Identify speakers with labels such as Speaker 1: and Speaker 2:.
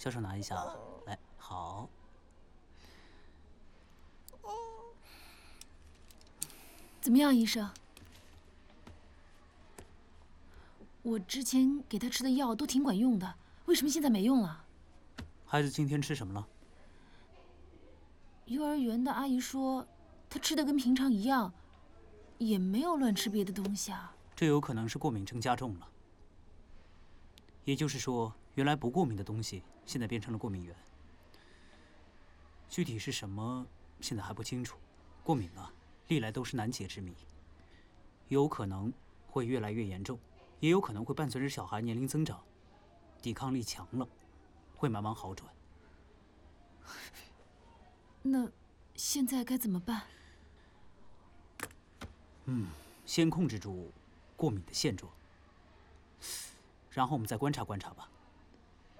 Speaker 1: 小手拿一下，来，好。
Speaker 2: 怎么样，医生？我之前给他吃的药都挺管用的，为什么现在没用了？
Speaker 1: 孩子今天吃什么了？
Speaker 2: 幼儿园的阿姨说，他吃的跟平常一样，也没有乱吃别的东西啊。
Speaker 1: 这有可能是过敏症加重了。也就是说，原来不过敏的东西，现在变成了过敏源。具体是什么，现在还不清楚。过敏啊，历来都是难解之谜，有可能会越来越严重，也有可能会伴随着小孩年龄增长，抵抗力强了，会慢慢好转。
Speaker 2: 那现在该怎么办？
Speaker 1: 先控制住过敏的现状，然后我们再观察观察吧。